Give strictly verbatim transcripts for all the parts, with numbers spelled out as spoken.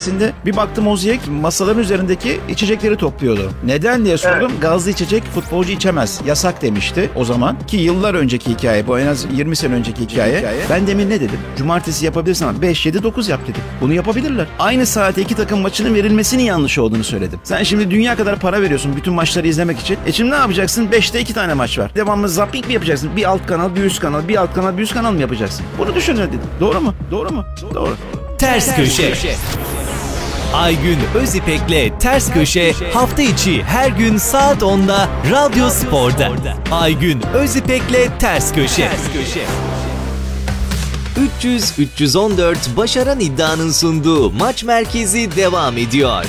Cumartesinde bir baktım o Ziyech masaların üzerindeki içecekleri topluyordu. Neden diye sordum. Evet. Gazlı içecek futbolcu içemez. Yasak demişti o zaman. Ki yıllar önceki hikaye bu, en az yirmi sene önceki hikaye. hikaye. Ben demin ne dedim? Cumartesi yapabilirsin ama beş, yedi, dokuz yap dedim. Bunu yapabilirler. Aynı saate iki takım maçının verilmesinin yanlış olduğunu söyledim. Sen şimdi dünya kadar para veriyorsun bütün maçları izlemek için. E şimdi ne yapacaksın? beşte iki tane maç var. Devamlı zapping mi yapacaksın? Bir alt kanal, bir üst kanal, bir alt kanal, bir üst kanal mı yapacaksın? Bunu düşün dedim. Doğru mu? Doğru mu? Doğru. Doğru. Ters Köşe. Aygün Özipek'le Ters Köşe hafta içi her gün saat onda Radyo Spor'da. Aygün Özipek'le Ters Köşe. üç yüz üç yüz on dört Başaran İddia'nın sunduğu Maç Merkezi devam ediyor.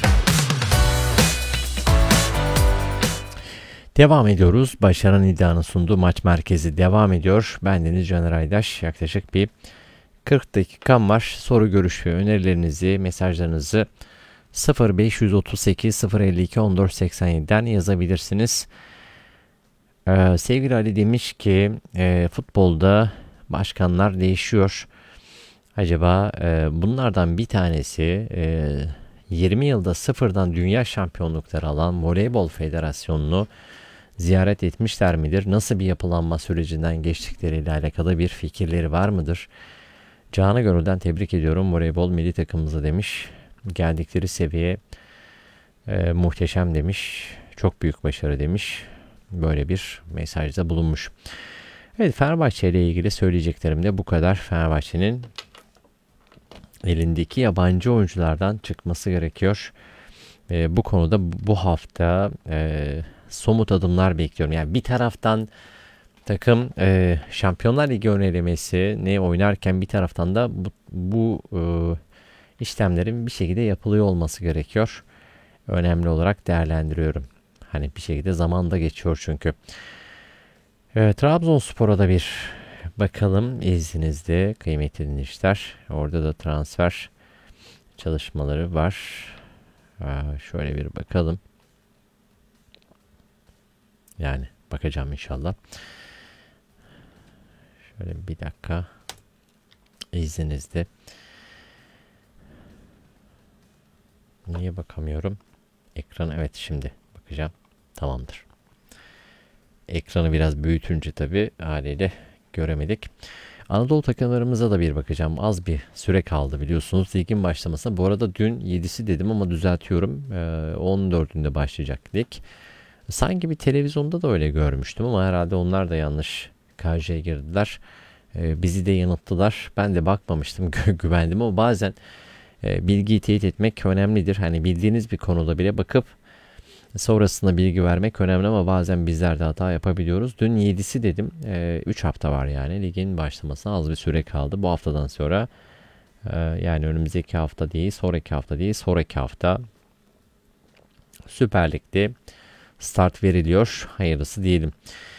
Devam ediyoruz. Başaran İddia'nın sunduğu Maç Merkezi devam ediyor. Ben Deniz Caner Aydaş. Yaklaşık bir kırk dakikam var. Soru, görüş ve önerilerinizi, mesajlarınızı sıfır beş otuz sekiz sıfır elli iki on dört seksen yedi'den yazabilirsiniz. Ee, sevgili Ali demiş ki e, futbolda başkanlar değişiyor. Acaba e, bunlardan bir tanesi e, yirmi yılda sıfırdan dünya şampiyonlukları alan Voleybol Federasyonu'nu ziyaret etmişler midir? Nasıl bir yapılanma sürecinden geçtikleriyle alakalı bir fikirleri var mıdır? Canı gönülden tebrik ediyorum voleybol milli takımımıza demiş. Geldikleri seviye e, muhteşem demiş. Çok büyük başarı demiş. Böyle bir mesajda bulunmuş. Evet, Fenerbahçe ile ilgili söyleyeceklerim de bu kadar. Fenerbahçe'nin elindeki yabancı oyunculardan çıkması gerekiyor. E, bu konuda bu hafta e, somut adımlar bekliyorum. Yani bir taraftan takım e, Şampiyonlar Ligi ön elemesi ne oynarken bir taraftan da bu, bu e, işlemlerin bir şekilde yapılıyor olması gerekiyor. Önemli olarak değerlendiriyorum. Hani bir şekilde zaman da geçiyor çünkü. E, Trabzonspor'a da bir bakalım izninizle kıymetli dinleyiciler. Orada da transfer çalışmaları var. E, şöyle bir bakalım. Yani bakacağım inşallah. Şöyle bir dakika izninizle. Niye bakamıyorum? Ekran, evet şimdi bakacağım. Tamamdır. Ekranı biraz büyütünce tabii haliyle göremedik. Anadolu takımlarımıza da bir bakacağım. Az bir süre kaldı biliyorsunuz ligin başlamasına. Bu arada dün yedisi dedim ama düzeltiyorum. on dördünde başlayacak lig. Sanki bir televizyonda da öyle görmüştüm ama herhalde onlar da yanlış karşıya girdiler. Ee, bizi de yanılttılar. Ben de bakmamıştım, güvendim ama bazen e, bilgiyi teyit etmek önemlidir. Hani bildiğiniz bir konuda bile bakıp sonrasında bilgi vermek önemli ama bazen bizler de hata yapabiliyoruz. Dün yedisi dedim. üç hafta var yani. Ligin başlamasına az bir süre kaldı. Bu haftadan sonra e, yani önümüzdeki hafta değil, sonraki hafta değil, sonraki hafta Süper Lig'de start veriliyor. Hayırlısı diyelim.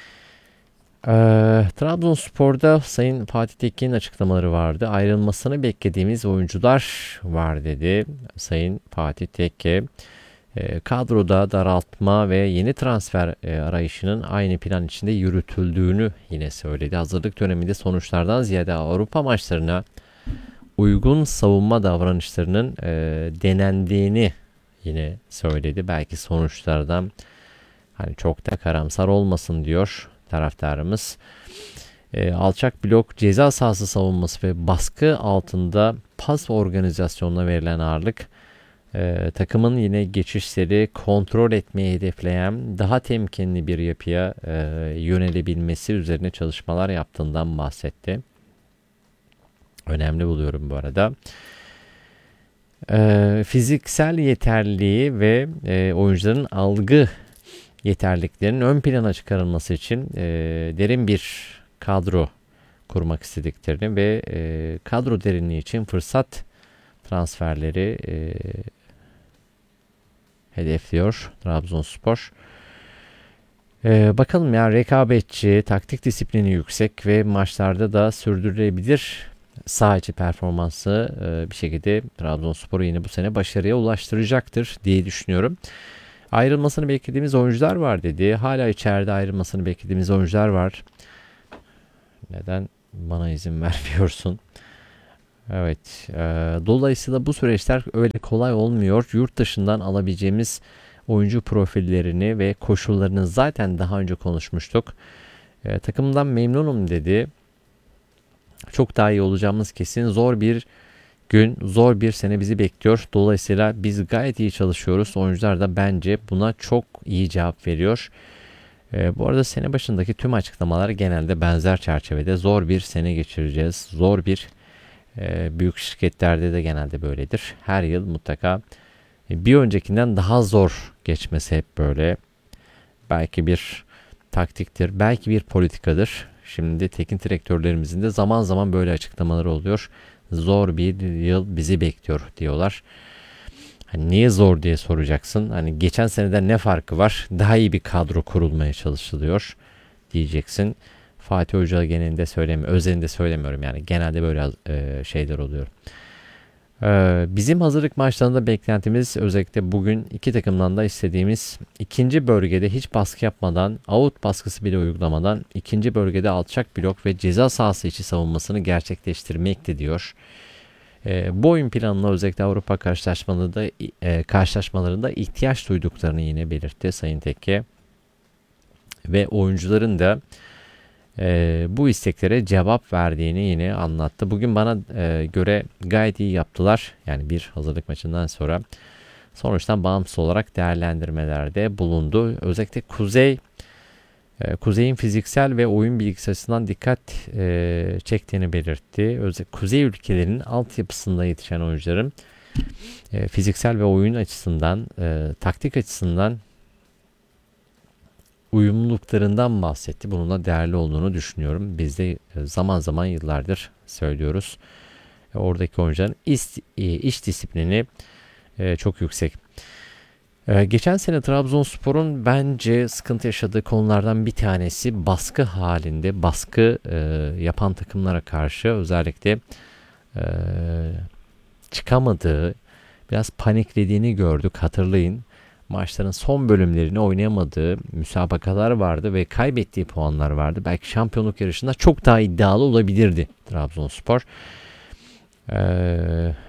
Ee, Trabzonspor'da Sayın Fatih Tekin'in açıklamaları vardı. Ayrılmasını beklediğimiz oyuncular var dedi Sayın Fatih Tekin. Ee, kadroda daraltma ve yeni transfer e, arayışının aynı plan içinde yürütüldüğünü yine söyledi. Hazırlık döneminde sonuçlardan ziyade Avrupa maçlarına uygun savunma davranışlarının e, denendiğini yine söyledi. Belki sonuçlardan hani çok da karamsar olmasın diyor taraftarımız. E, alçak blok, ceza sahası savunması ve baskı altında pas organizasyonuna verilen ağırlık e, takımın yine geçişleri kontrol etmeyi hedefleyen daha temkinli bir yapıya e, yönelebilmesi üzerine çalışmalar yaptığından bahsetti. Önemli buluyorum bu arada. E, fiziksel yeterliliği ve e, oyuncuların algı yeterliliklerinin ön plana çıkarılması için e, derin bir kadro kurmak istediklerini ve e, kadro derinliği için fırsat transferleri e, hedefliyor Trabzonspor. E, bakalım ya, rekabetçi, taktik disiplini yüksek ve maçlarda da sürdürülebilir saha içi performansı e, bir şekilde Trabzonspor'u yine bu sene başarıya ulaştıracaktır diye düşünüyorum. Ayrılmasını beklediğimiz oyuncular var dedi. Hala içeride ayrılmasını beklediğimiz oyuncular var. Neden bana izin vermiyorsun? Evet. E, dolayısıyla bu süreçler öyle kolay olmuyor. Yurt dışından alabileceğimiz oyuncu profillerini ve koşullarını zaten daha önce konuşmuştuk. E, takımdan memnunum dedi. Çok daha iyi olacağımız kesin. Zor bir gün, zor bir sene bizi bekliyor. Dolayısıyla biz gayet iyi çalışıyoruz. Oyuncular da bence buna çok iyi cevap veriyor. Ee, bu arada sene başındaki tüm açıklamalar genelde benzer çerçevede. Zor bir sene geçireceğiz. Zor bir e, büyük şirketlerde de genelde böyledir. Her yıl mutlaka e, bir öncekinden daha zor geçmesi hep böyle. Belki bir taktiktir, belki bir politikadır. Şimdi teknik direktörlerimizin de zaman zaman böyle açıklamaları oluyor. Zor bir yıl bizi bekliyor diyorlar. Hani niye zor diye soracaksın. Hani geçen seneden ne farkı var? Daha iyi bir kadro kurulmaya çalışılıyor diyeceksin. Fatih Hoca genelinde söylemiyorum. Özelinde söylemiyorum yani. Genelde böyle e, şeyler oluyor. Ee, bizim hazırlık maçlarında beklentimiz özellikle bugün iki takımdan da istediğimiz ikinci bölgede hiç baskı yapmadan, out baskısı bile uygulamadan ikinci bölgede alçak blok ve ceza sahası içi savunmasını gerçekleştirmekti diyor. Ee, bu oyun planına özellikle Avrupa karşılaşmalarında, e, karşılaşmalarında ihtiyaç duyduklarını yine belirtti Sayın Tekke. Ve oyuncuların da e, bu isteklere cevap verdiğini yine anlattı. Bugün bana e, göre gayet iyi yaptılar. Yani bir hazırlık maçından sonra sonuçtan bağımsız olarak değerlendirmelerde bulundu. Özellikle Kuzey e, Kuzey'in fiziksel ve oyun bilgisi açısından dikkat e, çektiğini belirtti. Özellikle Kuzey ülkelerinin altyapısında yetişen oyuncuların e, fiziksel ve oyun açısından, e, taktik açısından uyumluluklarından bahsetti. Bunun da değerli olduğunu düşünüyorum. Biz de zaman zaman yıllardır söylüyoruz. Oradaki oyuncuların iş, iş disiplini çok yüksek. Geçen sene Trabzonspor'un bence sıkıntı yaşadığı konulardan bir tanesi baskı halinde, baskı yapan takımlara karşı özellikle çıkamadığı, biraz paniklediğini gördük. Hatırlayın. Maçların son bölümlerini oynayamadığı müsabakalar vardı ve kaybettiği puanlar vardı. Belki şampiyonluk yarışında çok daha iddialı olabilirdi Trabzonspor. Ee,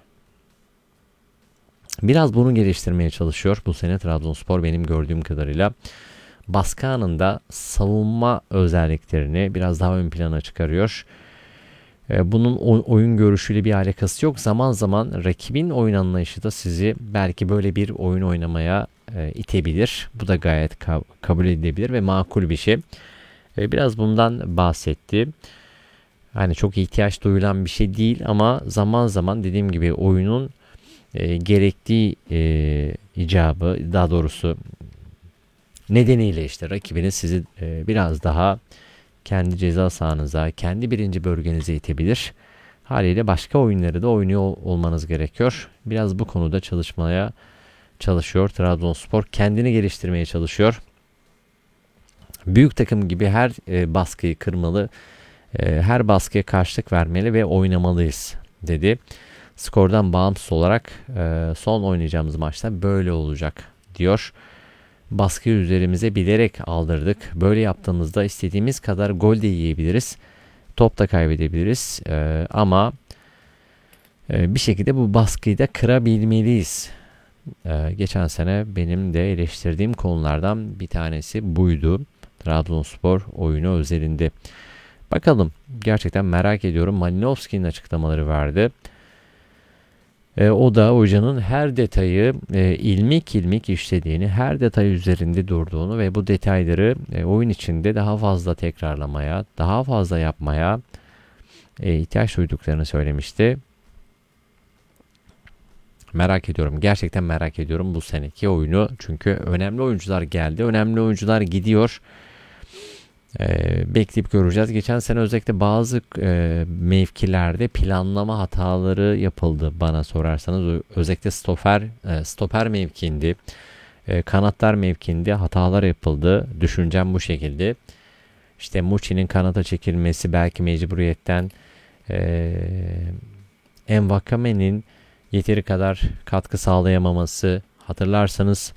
biraz bunu geliştirmeye çalışıyor bu sene Trabzonspor benim gördüğüm kadarıyla. Baskı anında savunma özelliklerini biraz daha ön plana çıkarıyor. Bunun oyun görüşüyle bir alakası yok. Zaman zaman rakibin oyun anlayışı da sizi belki böyle bir oyun oynamaya e, itebilir. Bu da gayet ka- kabul edilebilir ve makul bir şey. E, biraz bundan bahsetti. Hani çok ihtiyaç duyulan bir şey değil ama zaman zaman dediğim gibi oyunun e, gerektiği e, icabı, daha doğrusu nedeniyle işte rakibiniz sizi e, biraz daha kendi ceza sahanıza, kendi birinci bölgenize itebilir. Haliyle başka oyunları da oynuyor olmanız gerekiyor. Biraz bu konuda çalışmaya çalışıyor Trabzonspor. Kendini geliştirmeye çalışıyor. Büyük takım gibi her e, baskıyı kırmalı, e, her baskıya karşılık vermeli ve oynamalıyız dedi. Skordan bağımsız olarak e, son oynayacağımız maçta böyle olacak diyor. Baskıyı üzerimize bilerek aldırdık. Böyle yaptığımızda istediğimiz kadar gol de yiyebiliriz. Top da kaybedebiliriz. Ee, ama e, bir şekilde bu baskıyı da kırabilmeliyiz. Ee, geçen sene benim de eleştirdiğim konulardan bir tanesi buydu. Trabzonspor oyunu özelinde. Bakalım, gerçekten merak ediyorum. Malinovski'nin açıklamaları vardı. E, o da hocanın her detayı e, ilmik ilmik işlediğini, her detay üzerinde durduğunu ve bu detayları e, oyun içinde daha fazla tekrarlamaya, daha fazla yapmaya e, ihtiyaç duyduklarını söylemişti. Merak ediyorum. Gerçekten merak ediyorum bu seneki oyunu. Çünkü önemli oyuncular geldi. Önemli oyuncular gidiyor. Ee, bekleyip göreceğiz. Geçen sene özellikle bazı e, mevkilerde planlama hataları yapıldı bana sorarsanız. Özellikle stoper e, stoper mevkinde, e, kanatlar mevkinde hatalar yapıldı. Düşüncem bu şekilde. İşte Muçi'nin kanata çekilmesi belki mecburiyetten, e, Envakame'nin yeteri kadar katkı sağlayamaması. Hatırlarsanız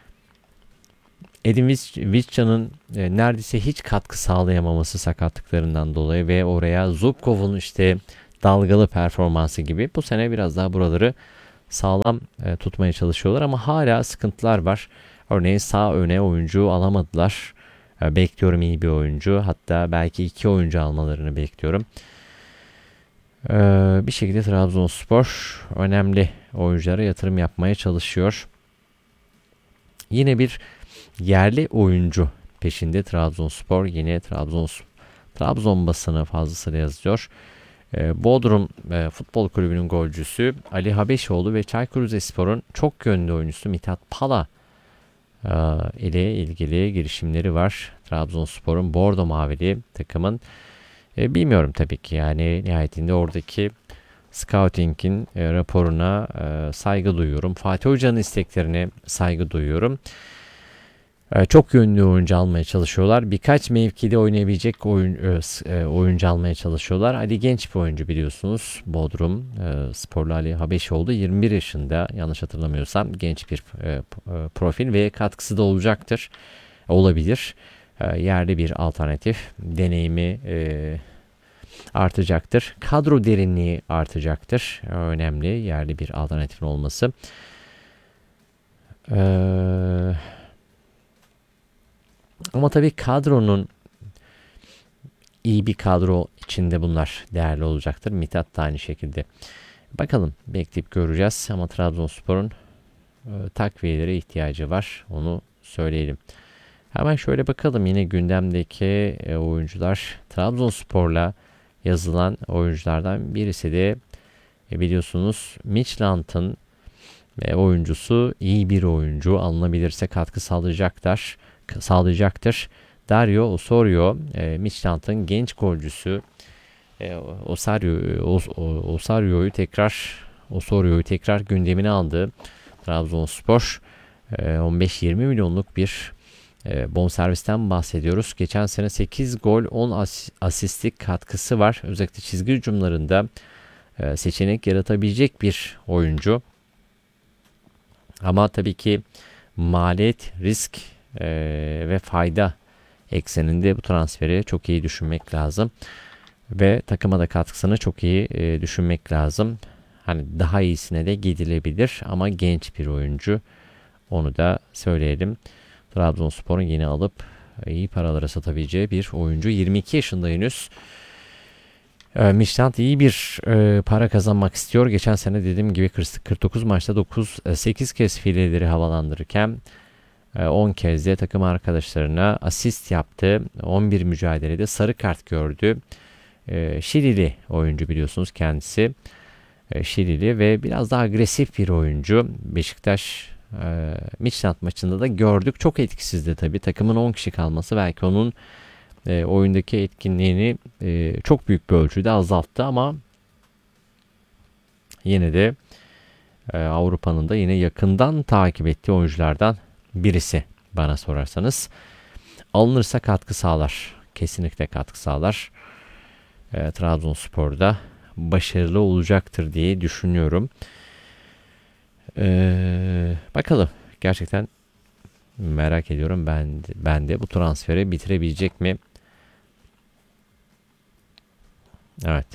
Edin Visca'nın e, neredeyse hiç katkı sağlayamaması sakatlıklarından dolayı ve oraya Zubkov'un işte dalgalı performansı gibi. Bu sene biraz daha buraları sağlam e, tutmaya çalışıyorlar ama hala sıkıntılar var. Örneğin sağ öne oyuncu alamadılar. E, bekliyorum iyi bir oyuncu. Hatta belki iki oyuncu almalarını bekliyorum. E, bir şekilde Trabzonspor önemli oyunculara yatırım yapmaya çalışıyor. Yine bir yerli oyuncu peşinde Trabzonspor. Yine Trabzon Trabzon basını fazlasıyla yazıyor. Bodrum e, Futbol Kulübü'nün golcüsü Ali Habeşoğlu ve Çaykur Rizespor'un çok yönlü oyuncusu Mithat Pala e, ile ilgili girişimleri var. Trabzonspor'un Bordo Mavili takımın. E, bilmiyorum tabii ki, yani nihayetinde oradaki scouting'in e, raporuna e, saygı duyuyorum. Fatih Hoca'nın isteklerine saygı duyuyorum. Çok yönlü oyuncu almaya çalışıyorlar. Birkaç mevkide oynayabilecek oyun, oyuncu almaya çalışıyorlar. Ali genç bir oyuncu biliyorsunuz. Bodrum Sporlu Ali Habeşoğlu yirmi bir yaşında, yanlış hatırlamıyorsam, genç bir profil ve katkısı da olacaktır. Olabilir. Yerli bir alternatif. Deneyimi artacaktır. Kadro derinliği artacaktır. Önemli yerli bir alternatifin olması. Eee Ama tabii kadronun iyi bir kadro içinde bunlar değerli olacaktır. Mithat da aynı şekilde. Bakalım, bekleyip göreceğiz ama Trabzonspor'un e, takviyelere ihtiyacı var. Onu söyleyelim. Hemen şöyle bakalım, yine gündemdeki e, oyuncular. Trabzonspor'la yazılan oyunculardan birisi de e, biliyorsunuz Midtjylland'ın e, oyuncusu, iyi bir oyuncu, alınabilirse katkı sağlayacaklar. sağlayacaktır. Dario Osorio, e, Midtjylland'ın genç golcüsü. E, Osario, Os, Osario'yu tekrar Osorio'yu tekrar gündemine aldı Trabzonspor. E, on beş yirmi milyonluk bir e, bonservisten bahsediyoruz. Geçen sene sekiz gol on as, asistlik katkısı var. Özellikle çizgi hücumlarında e, seçenek yaratabilecek bir oyuncu. Ama tabii ki maliyet, risk Ee, ve fayda ekseninde bu transferi çok iyi düşünmek lazım ve takıma da katkısını çok iyi e, düşünmek lazım. Hani daha iyisine de gidilebilir ama genç bir oyuncu, onu da söyleyelim. Trabzonspor'un yeni alıp iyi paralara satabileceği bir oyuncu. yirmi iki yaşında henüz. E, Midtjylland iyi bir e, para kazanmak istiyor. Geçen sene dediğim gibi kırk dokuz maçta dokuz sekiz kez fileleri havalandırırken on kez de takım arkadaşlarına asist yaptı. on bir mücadelede sarı kart gördü. E, Şilili oyuncu biliyorsunuz kendisi. E, Şilili ve biraz daha agresif bir oyuncu. Beşiktaş e, Midtjylland maçında da gördük. Çok etkisizdi tabii. Takımın on kişi kalması belki onun e, oyundaki etkinliğini e, çok büyük bir ölçüde azalttı ama yine de e, Avrupa'nın da yine yakından takip ettiği oyunculardan birisi bana sorarsanız. Alınırsa katkı sağlar. Kesinlikle katkı sağlar. E, Trabzonspor'da başarılı olacaktır diye düşünüyorum. E, bakalım. Gerçekten merak ediyorum. Ben, ben de bu transferi bitirebilecek mi? Evet.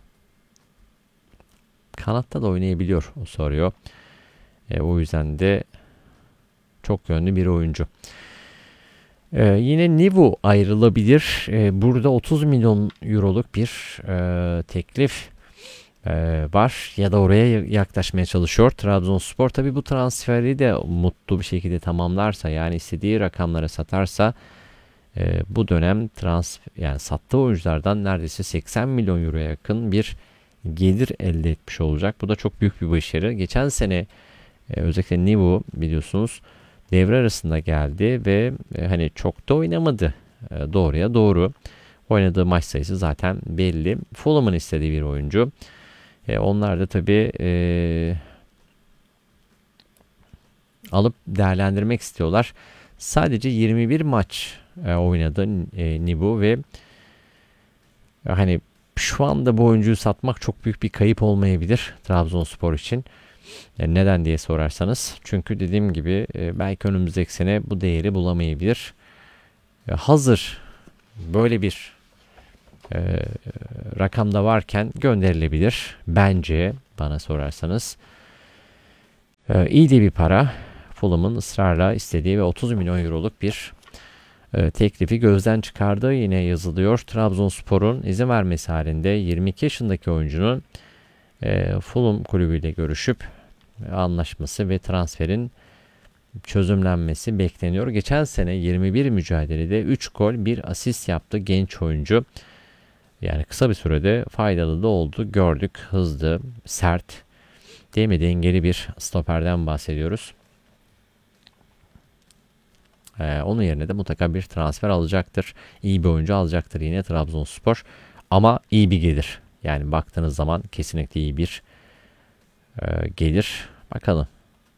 Kanatta da oynayabiliyor, o soruyor. E, o yüzden de çok yönlü bir oyuncu. Ee, yine Nivu ayrılabilir. Ee, burada otuz milyon euroluk bir e, teklif e, var ya da oraya yaklaşmaya çalışıyor Trabzonspor. Tabii bu transferi de mutlu bir şekilde tamamlarsa, yani istediği rakamlara satarsa e, bu dönem transfer, yani sattığı oyunculardan neredeyse seksen milyon euroya yakın bir gelir elde etmiş olacak. Bu da çok büyük bir başarı. Geçen sene e, özellikle Nivu biliyorsunuz devre arasında geldi ve e, hani çok da oynamadı. E, doğruya doğru. Oynadığı maç sayısı zaten belli. Fulham'ın istediği bir oyuncu. E, onlar da tabii e, alıp değerlendirmek istiyorlar. Sadece yirmi bir maç e, oynadı e, Nibu ve e, hani şu anda bu oyuncuyu satmak çok büyük bir kayıp olmayabilir Trabzonspor için. Yani neden diye sorarsanız, çünkü dediğim gibi e, belki önümüzdeki sene bu değeri bulamayabilir. E, hazır böyle bir e, rakamda varken gönderilebilir. Bence bana sorarsanız. E, iyi de bir para. Fulham'ın ısrarla istediği ve otuz milyon euroluk bir e, teklifi gözden çıkardığı yine yazılıyor. Trabzonspor'un izin vermesi halinde yirmi iki yaşındaki oyuncunun e, Fulham kulübüyle görüşüp anlaşması ve transferin çözümlenmesi bekleniyor. Geçen sene yirmi bir mücadelede üç gol bir asist yaptı genç oyuncu. Yani kısa bir sürede faydalı da oldu. Gördük, hızlı, sert, değil mi, dengeli bir stoperden bahsediyoruz. Ee, onun yerine de mutlaka bir transfer alacaktır. İyi bir oyuncu alacaktır yine Trabzonspor. Ama iyi bir gelir. Yani baktığınız zaman kesinlikle iyi bir e, gelir. Bakalım.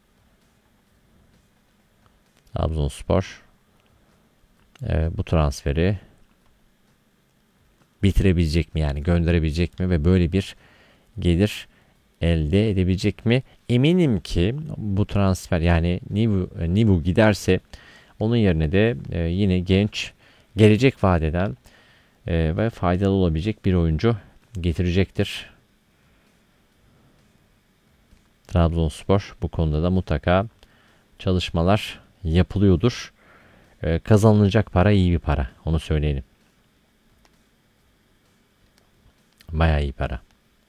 Trabzonspor e, bu transferi bitirebilecek mi, yani gönderebilecek mi ve böyle bir gelir elde edebilecek mi? Eminim ki bu transfer, yani Nivu, Nivu giderse onun yerine de e, yine genç, gelecek vadeden e, ve faydalı olabilecek bir oyuncu getirecektir. Trabzonspor bu konuda da mutlaka çalışmalar yapılıyordur. E, kazanılacak para iyi bir para. Onu söyleyelim. Bayağı iyi para.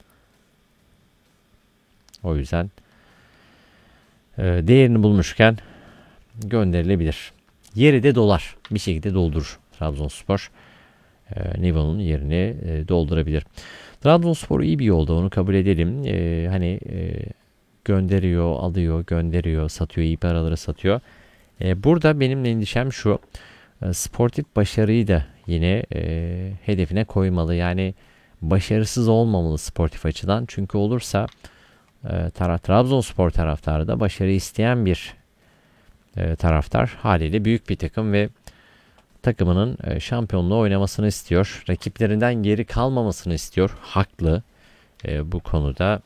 O yüzden e, değerini bulmuşken gönderilebilir. Yeri de dolar. Bir şekilde doldurur Trabzonspor. E, Nivo'nun yerini e, doldurabilir. Trabzonspor iyi bir yolda, onu kabul edelim. E, hani e, gönderiyor, alıyor, gönderiyor, satıyor, iyi paraları satıyor. E, burada benim endişem şu. E, sportif başarıyı da yine e, hedefine koymalı. Yani başarısız olmamalı sportif açıdan. Çünkü olursa e, taraf, Trabzonspor taraftarı da başarı isteyen bir e, taraftar. Haliyle büyük bir takım ve takımının e, şampiyonluğu oynamasını istiyor. Rakiplerinden geri kalmamasını istiyor. Haklı e, bu konuda.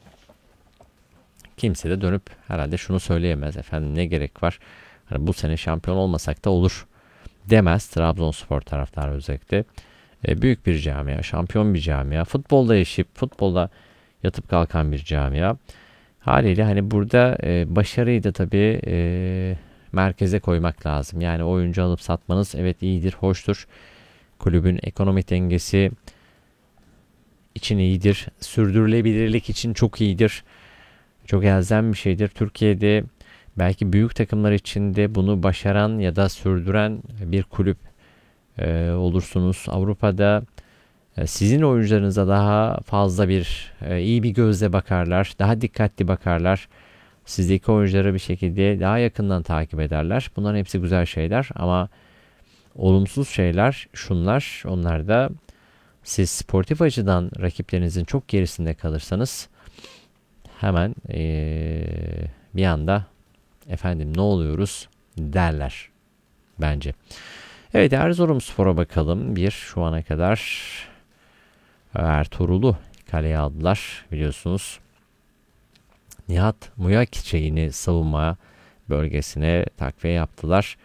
Kimse de dönüp herhalde şunu söyleyemez. Efendim ne gerek var? Hani bu sene şampiyon olmasak da olur demez Trabzonspor taraftarı özellikle. E, büyük bir camia, şampiyon bir camia. Futbolda yaşayıp futbolda yatıp kalkan bir camia. Haliyle hani burada e, başarıyı da tabii e, merkeze koymak lazım. Yani oyuncu alıp satmanız evet iyidir, hoştur. Kulübün ekonomik dengesi için iyidir. Sürdürülebilirlik için çok iyidir. Çok elzem bir şeydir. Türkiye'de belki büyük takımlar içinde bunu başaran ya da sürdüren bir kulüp e, olursunuz. Avrupa'da e, sizin oyuncularınıza daha fazla bir e, iyi bir gözle bakarlar. Daha dikkatli bakarlar. Sizdeki oyuncuları bir şekilde daha yakından takip ederler. Bunların hepsi güzel şeyler ama olumsuz şeyler şunlar. Onlar da siz sportif açıdan rakiplerinizin çok gerisinde kalırsanız hemen ee, bir anda efendim ne oluyoruz derler bence. Evet, Erzurumspor'a bakalım. Bir şu ana kadar Ertuğrul'u kaleye aldılar biliyorsunuz. Nihat Muyakiç'e yine savunma bölgesine takviye yaptılar.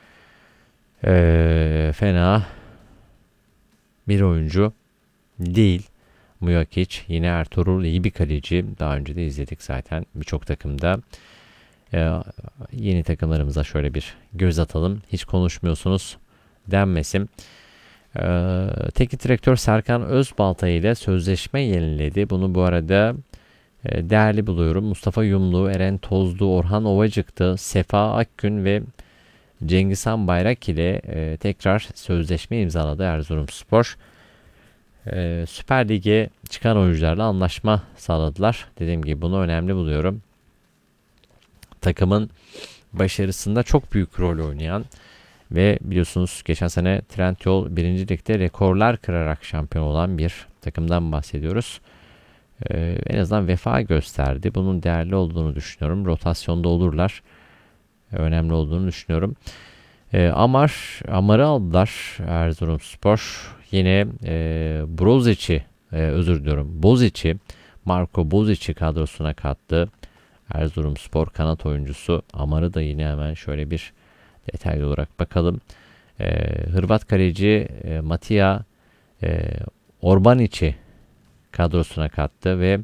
Ee, fena bir oyuncu değil. Mujakic, yine Ertuğrul iyi bir kaleci. Daha önce de izledik zaten birçok takımda. Ee, yeni takımlarımıza şöyle bir göz atalım. Hiç konuşmuyorsunuz denmesin. Ee, teknik direktör Serkan Özbaltay ile sözleşme yeniledi. Bunu bu arada e, değerli buluyorum. Mustafa Yumlu, Eren Tozlu, Orhan Ovacık'tı, Sefa Akgün ve Cengizhan Bayrak ile e, tekrar sözleşme imzaladı Erzurumspor. Ee, Süper Lig'e çıkan oyuncularla anlaşma sağladılar. Dediğim gibi bunu önemli buluyorum. Takımın başarısında çok büyük rol oynayan ve biliyorsunuz geçen sene Trendyol birinci Lig'de rekorlar kırarak şampiyon olan bir takımdan bahsediyoruz. Ee, en azından vefa gösterdi. Bunun değerli olduğunu düşünüyorum. Rotasyonda olurlar. Ee, önemli olduğunu düşünüyorum. Ee, Amar, Amar'ı aldılar Erzurumspor. Yine e, Brozic'i, e, özür diliyorum, Bozic'i, Marco Bozic'i kadrosuna kattı. Erzurumspor kanat oyuncusu. Amar'ı da yine hemen şöyle bir detaylı olarak bakalım. E, Hırvat kaleci e, Matija e, Orbanic'i kadrosuna kattı ve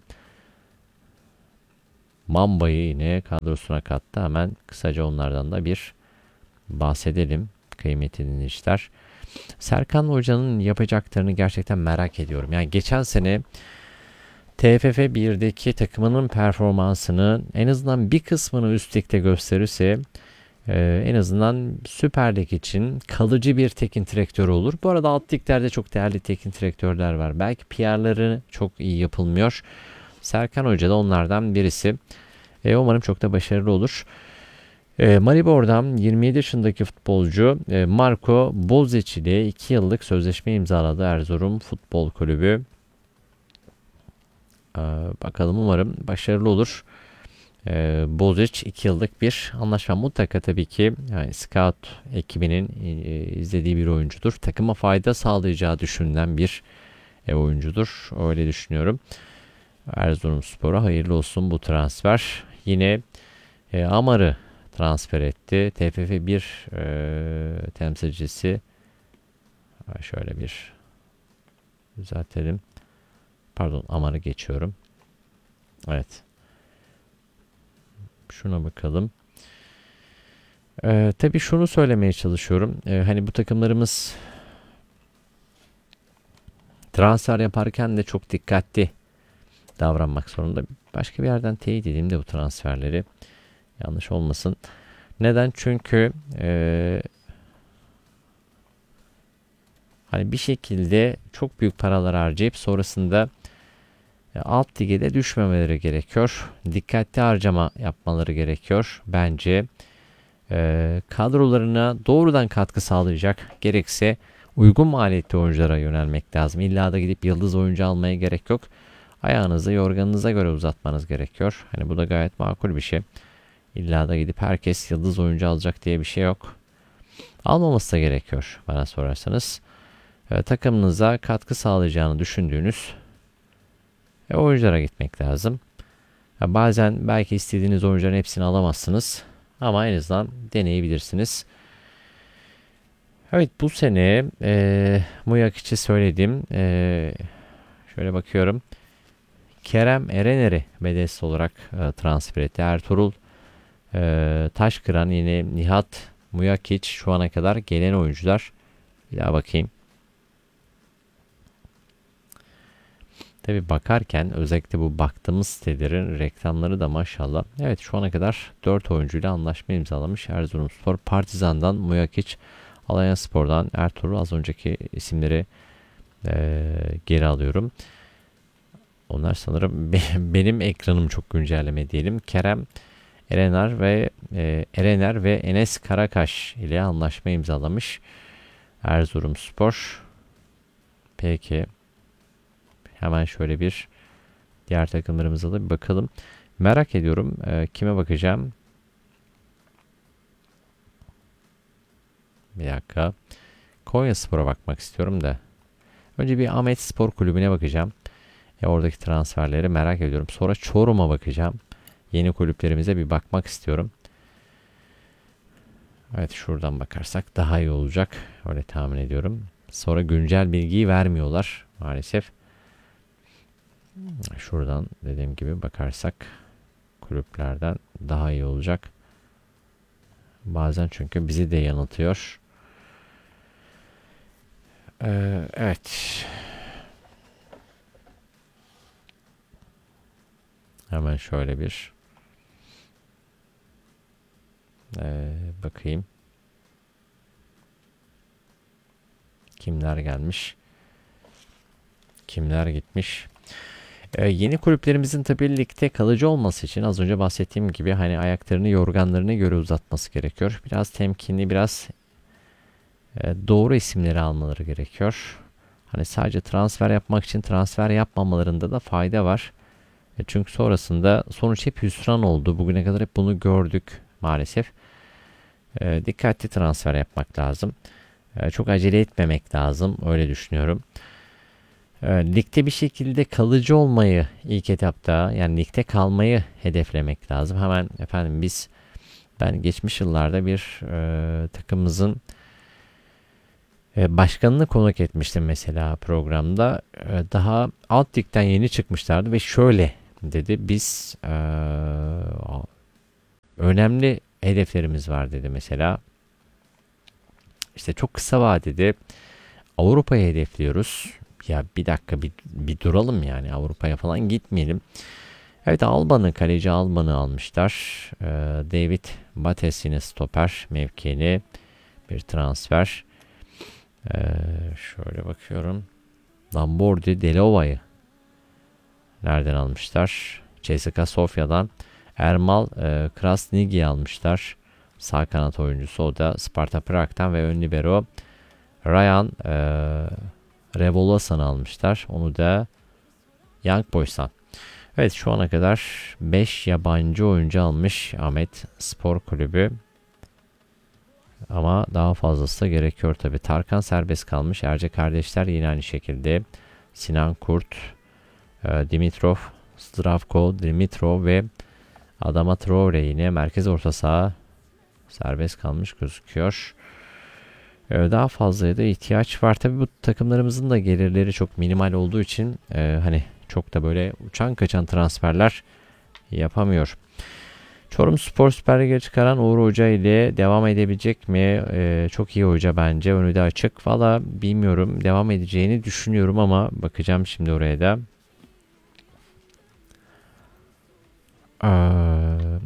Mamba'yı yine kadrosuna kattı. Hemen kısaca onlardan da bir bahsedelim kıymetli dinleyiciler. Serkan Hoca'nın yapacaklarını gerçekten merak ediyorum. Yani geçen sene T F F birdeki takımının performansını en azından bir kısmını üst ligde gösterirse e, en azından Süper Lig için kalıcı bir teknik direktör olur. Bu arada alt liglerde çok değerli teknik direktörler var. Belki P R'ları çok iyi yapılmıyor. Serkan Hoca da onlardan birisi. E, umarım çok da başarılı olur. E, Maribor'dan yirmi yedi yaşındaki futbolcu e, Marco Bozic ile iki yıllık sözleşme imzaladı Erzurum Futbol Kulübü. E, bakalım umarım başarılı olur. E, Bozic iki yıllık bir anlaşma, mutlaka tabii ki yani scout ekibinin e, izlediği bir oyuncudur. Takıma fayda sağlayacağı düşünülen bir e, oyuncudur. Öyle düşünüyorum. Erzurumspor'a hayırlı olsun bu transfer. Yine e, Amar'ı transfer etti. T F F bir e, temsilcisi. Şöyle bir düzeltelim. Pardon, Amar'ı geçiyorum. Evet. Şuna bakalım. E, tabii şunu söylemeye çalışıyorum. E, hani bu takımlarımız transfer yaparken de çok dikkatli davranmak zorunda. Başka bir yerden teyit edeyim de bu transferleri. Yanlış olmasın. Neden? Çünkü e, hani bir şekilde çok büyük paralar harcayıp sonrasında e, alt lige de düşmemeleri gerekiyor. Dikkatli harcama yapmaları gerekiyor. Bence e, kadrolarına doğrudan katkı sağlayacak, gerekse uygun maliyetli oyunculara yönelmek lazım. İlla da gidip yıldız oyuncu almaya gerek yok. Ayağınızı yorganınıza göre uzatmanız gerekiyor. Hani bu da gayet makul bir şey. İlla da gidip herkes yıldız oyuncu alacak diye bir şey yok. Almaması da gerekiyor bana sorarsanız. E, takımınıza katkı sağlayacağını düşündüğünüz e, oyunculara gitmek lazım. E, bazen belki istediğiniz oyuncuların hepsini alamazsınız. Ama en azından deneyebilirsiniz. Evet, bu sene e, Muyakic'i söyledim. E, şöyle bakıyorum. Kerem Erener'i bedelsiz olarak e, transfer etti. Ertuğrul e, Taşkıran, yine Nihat Muyakic şu ana kadar gelen oyuncular. Bir daha bakayım. Tabi bakarken özellikle bu baktığımız sitelerin reklamları da maşallah. Evet, şu ana kadar dört oyuncuyla anlaşma imzalamış Erzurumspor. Partizan'dan Muyakic, Alanyaspor'dan Ertuğrul, az önceki isimleri e, geri alıyorum. Onlar sanırım benim ekranım çok güncelleme diyelim. Kerem Erener ve e, Erener ve Enes Karakaş ile anlaşma imzalamış Erzurumspor. Peki. Hemen şöyle bir diğer takımlarımıza da bir bakalım. Merak ediyorum. E, kime bakacağım? Bir dakika. Konyaspor'a bakmak istiyorum da. Önce bir Ahmet Spor Kulübü'ne bakacağım. E, oradaki transferleri merak ediyorum. Sonra Çorum'a bakacağım. Yeni kulüplerimize bir bakmak istiyorum. Evet, şuradan bakarsak daha iyi olacak. Öyle tahmin ediyorum. Sonra güncel bilgiyi vermiyorlar maalesef. Şuradan dediğim gibi bakarsak kulüplerden daha iyi olacak. Bazen çünkü bizi de yanıltıyor. Ee, evet. Hemen şöyle bir ee, bakayım. Kimler gelmiş? Kimler gitmiş? Ee, yeni kulüplerimizin tabii ligde kalıcı olması için az önce bahsettiğim gibi hani ayaklarını yorganlarına göre uzatması gerekiyor. Biraz temkinli, biraz e, doğru isimleri almaları gerekiyor. Hani sadece transfer yapmak için transfer yapmamalarında da fayda var. E, çünkü sonrasında sonuç hep hüsran oldu. Bugüne kadar hep bunu gördük maalesef. E, dikkatli transfer yapmak lazım. E, çok acele etmemek lazım. Öyle düşünüyorum. Ligde bir şekilde kalıcı olmayı ilk etapta, yani ligde kalmayı hedeflemek lazım. Hemen efendim biz ben geçmiş yıllarda bir e, takımımızın E, başkanını konuk etmiştim mesela programda. E, daha alt ligden yeni çıkmışlardı ve şöyle dedi. Biz e, önemli hedeflerimiz var dedi mesela. İşte çok kısa vadede Avrupa'yı hedefliyoruz. Ya bir dakika bir, bir duralım yani, Avrupa'ya falan gitmeyelim. Evet, Alban'ı, kaleci Alban'ı almışlar. Ee, David Bates yine stoper mevkiine bir transfer. Ee, şöyle bakıyorum. Lambordi Delova'yı nereden almışlar? C S K A Sofya'dan. Ermal e, Krasniqi'yi almışlar. Sağ kanat oyuncusu, o da Sparta Prag'dan ve ön libero Ryan e, Revolasan'ı almışlar. Onu da Young Boys'tan. Evet, şu ana kadar beş yabancı oyuncu almış Ahmet Spor Kulübü. Ama daha fazlası da gerekiyor tabi. Tarkan serbest kalmış. Erce kardeşler yine aynı şekilde. Sinan Kurt, e, Dimitrov, Zdravko, Dimitrov ve Adama Traore yine merkez orta saha serbest kalmış gözüküyor. E, daha fazlaya da ihtiyaç var. Tabi bu takımlarımızın da gelirleri çok minimal olduğu için e, hani çok da böyle uçan kaçan transferler yapamıyor. Çorumspor Süper Lig'e çıkaran Uğur Hoca ile devam edebilecek mi? Ee, çok iyi hoca bence. Önü de açık. Valla bilmiyorum. Devam edeceğini düşünüyorum ama bakacağım şimdi oraya da. Ee,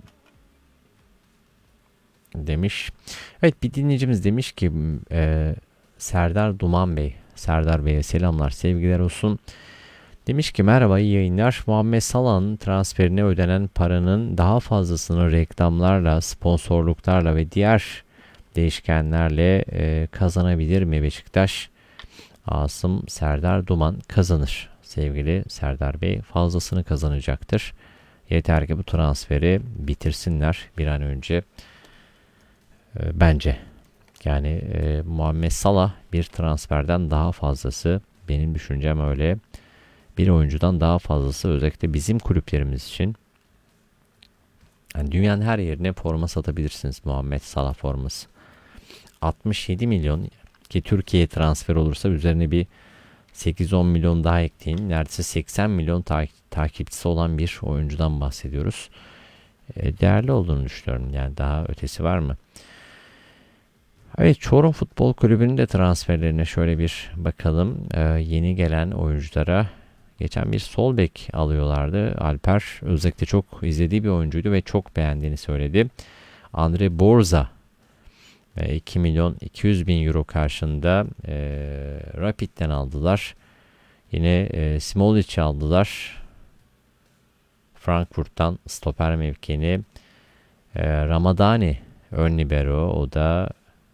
demiş. Evet, bir dinleyicimiz demiş ki e, Serdar Duman Bey. Serdar Bey'e selamlar, sevgiler olsun. Demiş ki merhaba, iyi yayınlar. Muhammed Salah'ın transferine ödenen paranın daha fazlasını reklamlarla, sponsorluklarla ve diğer değişkenlerle e, kazanabilir mi Beşiktaş? Asım Serdar Duman kazanır. Sevgili Serdar Bey, fazlasını kazanacaktır. Yeter ki bu transferi bitirsinler bir an önce. E, bence. Yani e, Muhammed Salah bir transferden daha fazlası, benim düşüncem öyle. Bir oyuncudan daha fazlası, özellikle bizim kulüplerimiz için. Yani dünyanın her yerine forma satabilirsiniz, Muhammed Salah forması. altmış yedi milyon ki Türkiye'ye transfer olursa üzerine bir sekiz on milyon daha ekleyin. Neredeyse seksen milyon ta- takipçisi olan bir oyuncudan bahsediyoruz. E, değerli olduğunu düşünüyorum. Yani daha ötesi var mı? Evet, Çorum Futbol Kulübü'nün de transferlerine şöyle bir bakalım. E, yeni gelen oyunculara. Geçen bir sol bek alıyorlardı. Alper özellikle çok izlediği bir oyuncuydu ve çok beğendiğini söyledi. Andre Borza iki milyon iki yüz bin euro karşında e, Rapid'den aldılar. Yine e, Smolic'i aldılar. Frankfurt'tan stoper mevkiini. E, Ramadani ön libero, o da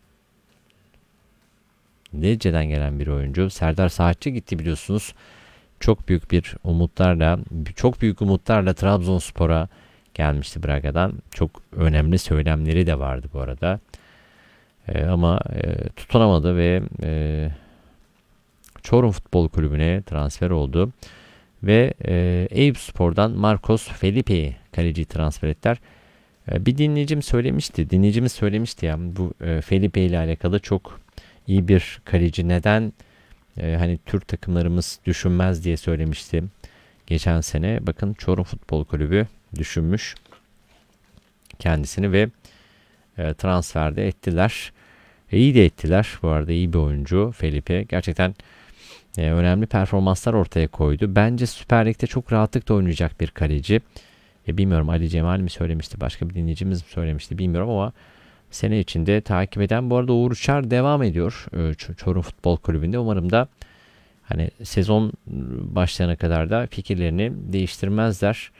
Lecce'den gelen bir oyuncu. Serdar Saatçi gitti biliyorsunuz. Çok büyük bir umutlarla, çok büyük umutlarla Trabzonspor'a gelmişti Braga'dan. Çok önemli söylemleri de vardı bu arada. E, ama e, tutunamadı ve e, Çorum Futbol Kulübü'ne transfer oldu. Ve e, Eyüpspor'dan Marcos Felipe'yi kaleci transfer ettiler. E, bir dinleyicim söylemişti, dinleyicimiz söylemişti ya, bu e, Felipe ile alakalı çok iyi bir kaleci. Neden Ee, hani Türk takımlarımız düşünmez diye söylemiştim geçen sene. Bakın Çorum Futbol Kulübü düşünmüş kendisini ve e, transferde ettiler. E, iyi de ettiler. Bu arada iyi bir oyuncu Felipe. Gerçekten e, önemli performanslar ortaya koydu. Bence Süper Lig'de çok rahatlıkla oynayacak bir kaleci. E, bilmiyorum, Ali Cemal mi söylemişti, başka bir dinleyicimiz mi söylemişti bilmiyorum ama sene içinde takip eden. Bu arada Uğur Uçar devam ediyor Çorum Futbol Kulübü'nde. Umarım da hani sezon başlayana kadar da fikirlerini değiştirmezler.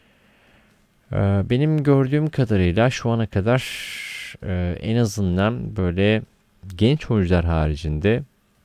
Benim gördüğüm kadarıyla şu ana kadar en azından böyle genç oyuncular haricinde,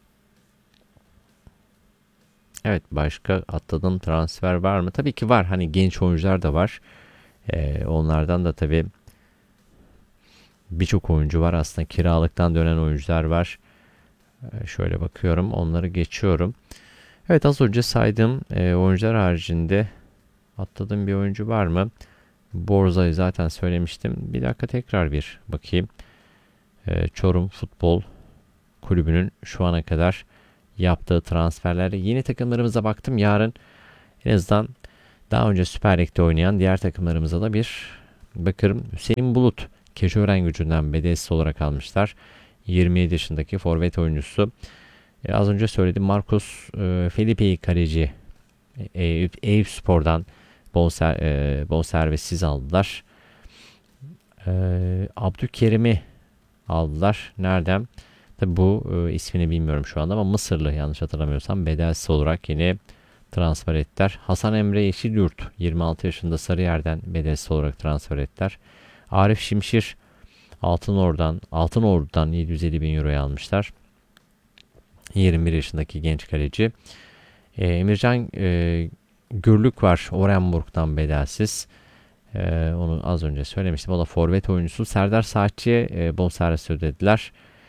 evet, başka atladığım transfer var mı? Tabii ki var. Hani genç oyuncular da var. Onlardan da tabii birçok oyuncu var aslında. Kiralıktan dönen oyuncular var. Ee, şöyle bakıyorum. Onları geçiyorum. Evet, az önce saydığım e, oyuncular haricinde atladığım bir oyuncu var mı? Borza'yı zaten söylemiştim. Bir dakika tekrar bir bakayım. Ee, Çorum Futbol Kulübü'nün şu ana kadar yaptığı transferlere. Yeni takımlarımıza baktım. Yarın en azından daha önce Süper Lig'de oynayan diğer takımlarımıza da bir bakarım. Hüseyin Bulut Keçiören bedelsiz olarak almışlar. yirmi yedi yaşındaki forvet oyuncusu. E, az önce söyledim, Marcos e, Felipe'yi kaleci e, Eyüp Spor'dan bonser, e, bonservissiz aldılar. E, Abdülkerim'i aldılar. Nereden? Tabi bu e, ismini bilmiyorum şu anda ama Mısırlı, yanlış hatırlamıyorsam, bedelsiz olarak yine transfer ettiler. Hasan Emre Yeşilyurt yirmi altı yaşında Sarıyer'den bedelsiz olarak transfer ettiler. Arif Şimşir Altınordu'dan Altınordu'dan yedi yüz elli bin euroya almışlar. yirmi bir yaşındaki genç kaleci. E, Emircan e, Gürlük var Orenburg'dan bedelsiz. E, onu az önce söylemiştim. O da forvet oyuncusu. Serdar Saatçı'ya e, bonservis ödediler.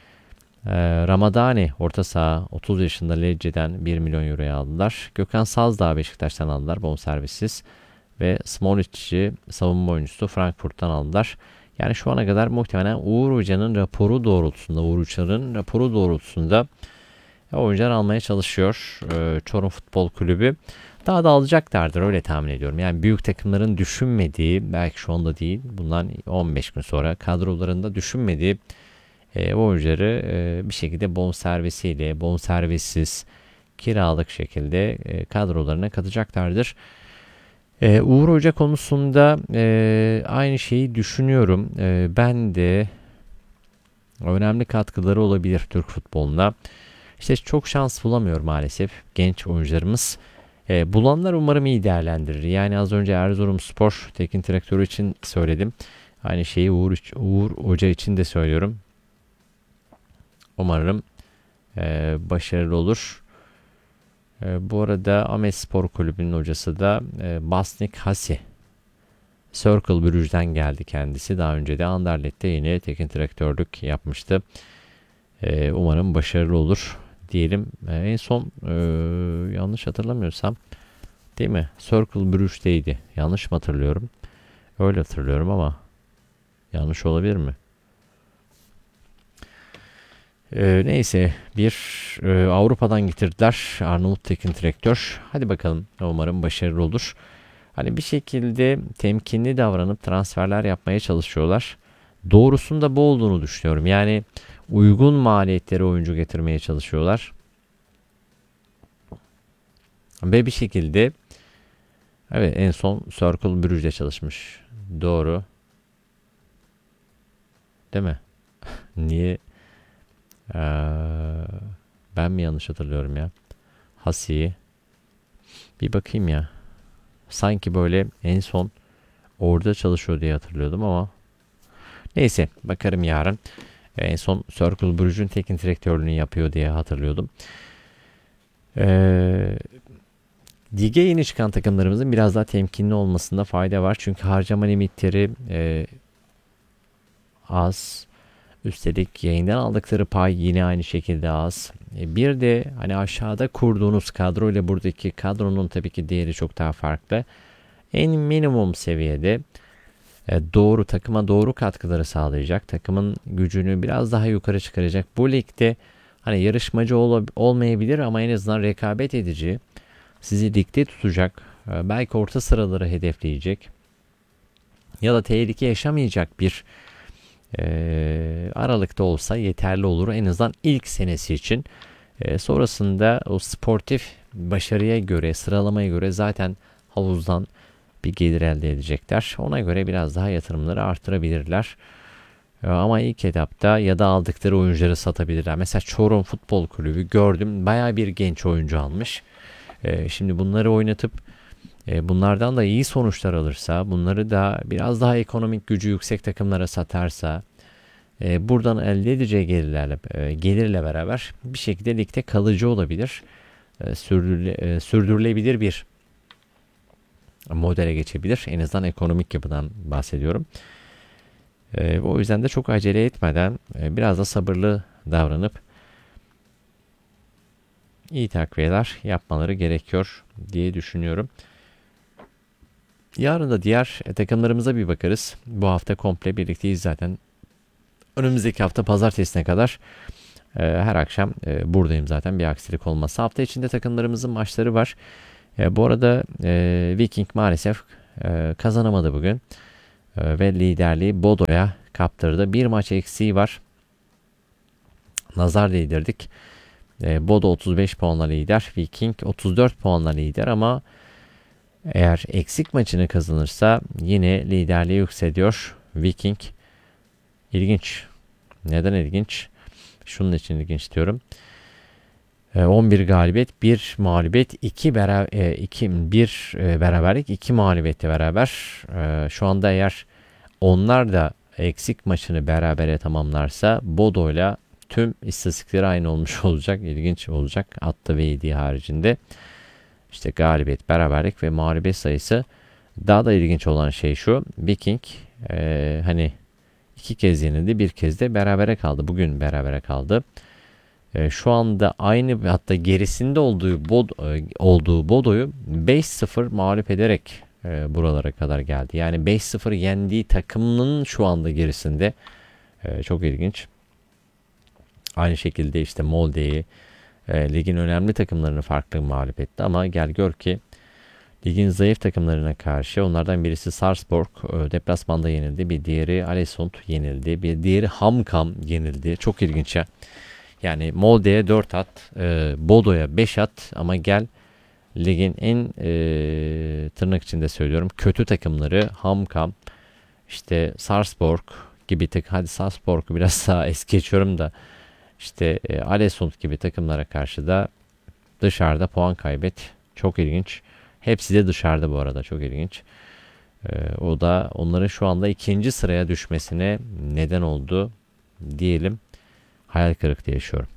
E, Ramadani orta saha otuz yaşında Lecce'den bir milyon euroya aldılar. Gökhan Sazdağ Beşiktaş'tan aldılar bonservissiz. Ve Smolic'i savunma oyuncusu Frankfurt'tan aldılar. Yani şu ana kadar muhtemelen Uğur Hoca'nın raporu doğrultusunda, Uğur Hoca'nın raporu doğrultusunda oyuncular almaya çalışıyor e, Çorum Futbol Kulübü. Daha da alacaklardır, öyle tahmin ediyorum. Yani büyük takımların düşünmediği, belki şu anda değil, bundan on beş gün sonra kadrolarında düşünmediği e, oyuncuları e, bir şekilde bonservisiyle, bonservissiz, kiralık şekilde e, kadrolarına katacaklardır. Ee, Uğur Hoca konusunda e, aynı şeyi düşünüyorum. E, ben de önemli katkıları olabilir Türk futboluna. İşte çok şans bulamıyor maalesef genç oyuncularımız. E, bulanlar umarım iyi değerlendirir. Yani az önce Erzurumspor teknik direktörü için söyledim. Aynı şeyi Uğur, Uğur Hoca için de söylüyorum. Umarım e, başarılı olur. E, bu arada Ahmet Spor Kulübü'nün hocası da e, Basnik Hasi. Circle Brugge'den geldi kendisi. Daha önce de Anderlet'te yine teknik direktörlük yapmıştı. E, umarım başarılı olur diyelim. E, en son e, yanlış hatırlamıyorsam, değil mi? Circle Brugge'deydi. Yanlış mı hatırlıyorum? Öyle hatırlıyorum ama yanlış olabilir mi? Ee, neyse bir e, Avrupa'dan getirdiler Arnavut teknik direktör. Hadi bakalım, umarım başarılı olur. Hani bir şekilde temkinli davranıp transferler yapmaya çalışıyorlar. Doğrusunda bu olduğunu düşünüyorum. Yani uygun maliyetleri oyuncu getirmeye çalışıyorlar. Ve bir şekilde, evet, en son Circle Brugge'de çalışmış. Doğru. Değil mi? Niye? Ee, ben mi yanlış hatırlıyorum ya? Hasi'yi bir bakayım ya. Sanki böyle en son orada çalışıyor diye hatırlıyordum ama neyse, bakarım yarın. En son Circle Brugge'ün teknik direktörlüğünü yapıyor diye hatırlıyordum. Ee, Lige yeni çıkan takımlarımızın biraz daha temkinli olmasında fayda var. Çünkü harcama limitleri e, az. Üstelik yayından aldıkları pay yine aynı şekilde az. Bir de hani aşağıda kurduğunuz kadro ile buradaki kadronun tabii ki değeri çok daha farklı. En minimum seviyede doğru takıma doğru katkıları sağlayacak, takımın gücünü biraz daha yukarı çıkaracak. Bu ligde hani yarışmacı ol- olmayabilir ama en azından rekabet edici, sizi ligde tutacak, belki orta sıraları hedefleyecek ya da tehlike yaşamayacak bir E, aralıkta olsa yeterli olur en azından ilk senesi için. E, sonrasında o sportif başarıya göre, sıralamaya göre zaten havuzdan bir gelir elde edecekler. Ona göre biraz daha yatırımları artırabilirler. E, ama ilk etapta ya da aldıkları oyuncuları satabilirler. Mesela Çorum Futbol Kulübü gördüm, bayağı bir genç oyuncu almış. E, şimdi bunları oynatıp e, bunlardan da iyi sonuçlar alırsa, bunları da biraz daha ekonomik gücü yüksek takımlara satarsa, e, buradan elde edeceği gelirlerle, e, gelirle beraber bir şekilde ligde kalıcı olabilir. E, sürdürüle, e, sürdürülebilir bir modele geçebilir. En azından ekonomik yapıdan bahsediyorum. E, o yüzden de çok acele etmeden e, biraz da sabırlı davranıp iyi takviyeler yapmaları gerekiyor diye düşünüyorum. Yarın da diğer takımlarımıza bir bakarız. Bu hafta komple birlikteyiz zaten. Önümüzdeki hafta pazartesine kadar e, her akşam e, buradayım zaten, bir aksilik olmazsa. Hafta içinde takımlarımızın maçları var. E, bu arada e, Viking maalesef e, kazanamadı bugün. E, ve liderliği Bodo'ya kaptırdı. Bir maç eksiği var. Nazar değdirdik. E, Bodo otuz beş puanla lider. Viking otuz dört puanla lider ama eğer eksik maçını kazanırsa yine liderliği yükseliyor Viking. İlginç. Neden ilginç? Şunun için ilginç diyorum. on bir galibiyet, bir mağlubiyet, iki beraber iki bir beraberlik, iki mağlubiyetle beraber şu anda eğer onlar da eksik maçını berabere tamamlarsa Bodo'yla tüm istatistikleri aynı olmuş olacak. İlginç olacak. Attı ve yediği haricinde. İşte galibiyet, beraberlik ve mağlubiyet sayısı. Daha da ilginç olan şey şu. Viking e, hani iki kez yenildi, bir kez de berabere kaldı. Bugün berabere kaldı. E, şu anda aynı, hatta gerisinde olduğu Bodo, e, olduğu Bodo'yu beş sıfır mağlup ederek e, buralara kadar geldi. Yani beş sıfır yendiği takımının şu anda gerisinde. E, çok ilginç. Aynı şekilde işte Molde'yi, e, ligin önemli takımlarını farklı mağlup etti ama gel gör ki ligin zayıf takımlarına karşı, onlardan birisi Sarpsborg e, deplasmanda yenildi, bir diğeri Alesund yenildi, bir diğeri Hamkam yenildi. Çok ilginç ya. Yani Molde'ye dört at, e, Bodo'ya beş at ama gel ligin en e, tırnak içinde söylüyorum kötü takımları Hamkam, işte Sarpsborg gibi takım, hadi Sarpsborg'u biraz daha es geçiyorum da işte e, Alesund gibi takımlara karşı da dışarıda puan kaybet. Çok ilginç. Hepsi de dışarıda bu arada. Çok ilginç. E, o da onların şu anda ikinci sıraya düşmesine neden oldu diyelim. Hayal kırıklığı yaşıyorum.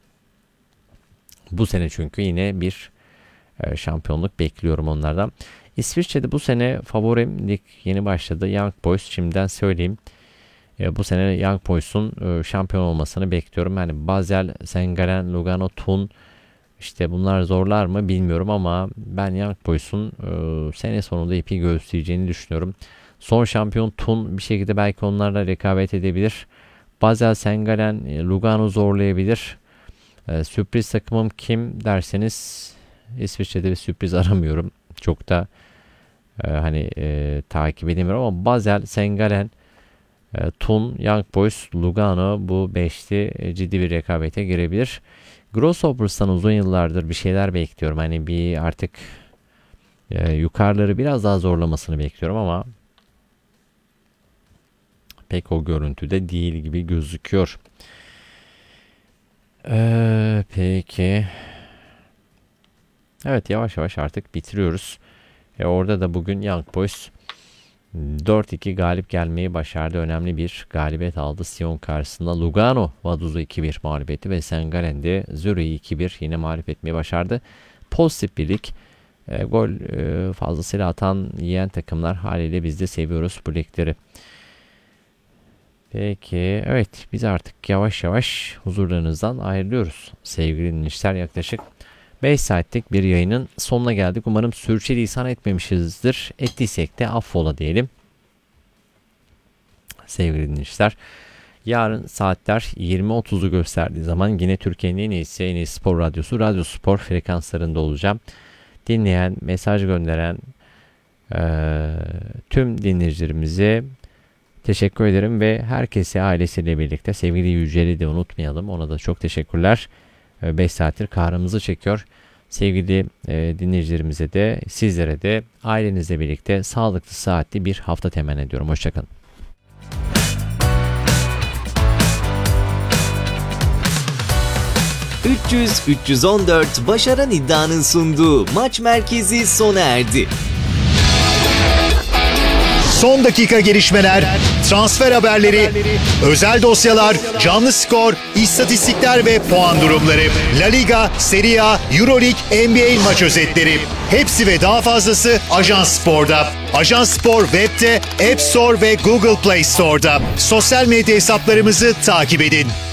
Bu sene çünkü yine bir e, şampiyonluk bekliyorum onlardan. İsviçre'de bu sene favorim lig yeni başladı. Young Boys, şimdiden söyleyeyim. E, bu sene Young Boys'un e, şampiyon olmasını bekliyorum. Yani Basel, Saint-Gallen, Lugano, Thun, işte bunlar zorlar mı bilmiyorum ama ben Young Boys'un e, sene sonunda ipi göğüsleyeceğini düşünüyorum. Son şampiyon Thun bir şekilde belki onlarla rekabet edebilir. Basel, Saint-Gallen, e, Lugano zorlayabilir. E, sürpriz takımım kim derseniz İsviçre'de bir sürpriz aramıyorum. Çok da e, hani e, takip edemiyorum ama Basel, Saint-Gallen, e, Thun, Young Boys, Lugano, bu beşli e, ciddi bir rekabete girebilir. Grasshoppers'tan uzun yıllardır bir şeyler bekliyorum. Hani bir artık e, yukarıları biraz daha zorlamasını bekliyorum ama pek o görüntüde değil gibi gözüküyor. Ee, peki. Evet, yavaş yavaş artık bitiriyoruz. E, orada da bugün Young Boys dört iki galip gelmeyi başardı. Önemli bir galibiyet aldı Sion karşısında. Lugano Vaduz'u iki bir mağlup etti ve Saint-Gallen'de Zürich'i iki bir yine mağlup etmeyi başardı. Pozitif bir lig. E, gol e, fazlasıyla atan, yiyen takımlar, haliyle biz de seviyoruz bu ligleri. Peki, evet, biz artık yavaş yavaş huzurlarınızdan ayrılıyoruz. Sevgili dinleyiciler, yaklaşık beş saatlik bir yayının sonuna geldik. Umarım sürçülisan etmemişizdir. Ettiysek de affola diyelim. Sevgili dinleyiciler, yarın saatler yirmi otuzu gösterdiği zaman yine Türkiye'nin en iyisi, en iyi spor radyosu Radyo Spor frekanslarında olacağım. Dinleyen, mesaj gönderen e, tüm dinleyicilerimize teşekkür ederim ve herkese ailesiyle birlikte, sevgili Yücel'i de unutmayalım. Ona da çok teşekkürler. beş saattir kahrımızı çekiyor. Sevgili e, dinleyicilerimize de, sizlere de ailenizle birlikte sağlıklı, saatli bir hafta temenni ediyorum. Hoşçakalın. üç yüz üç yüz on dört Başaran İddia'nın sunduğu Maç Merkezi sona erdi. Son dakika gelişmeler, transfer haberleri, özel dosyalar, canlı skor, istatistikler ve puan durumları, La Liga, Serie A, Euroleague, N B A maç özetleri. Hepsi ve daha fazlası Ajans Spor'da. Ajans Spor web'te, App Store ve Google Play Store'da. Sosyal medya hesaplarımızı takip edin.